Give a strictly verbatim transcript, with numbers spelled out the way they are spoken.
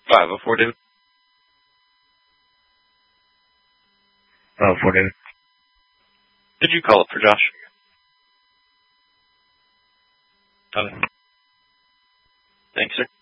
five oh four, David. five oh four, David. Did you call up for Josh? Okay. Thanks, sir.